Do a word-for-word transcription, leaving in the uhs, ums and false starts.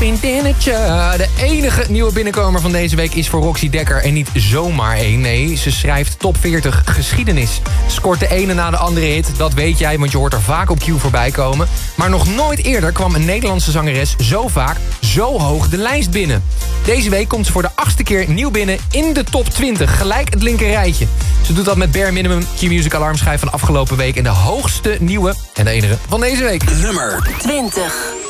vriendinnetje. De enige nieuwe binnenkomer van deze week is voor Roxy Dekker. En niet zomaar één, nee. Ze schrijft top veertig geschiedenis. Scoort de ene na de andere hit, dat weet jij, want je hoort er vaak op Q voorbij komen. Maar nog nooit eerder kwam een Nederlandse zangeres zo vaak, zo hoog de lijst binnen. Deze week komt ze voor de achtste keer nieuw binnen in de top twintig. Gelijk het linker rijtje. Ze doet dat met Bare Minimum, Q-Music alarmschijf van afgelopen week. En de hoogste nieuwe en de enige van deze week. Nummer twintig.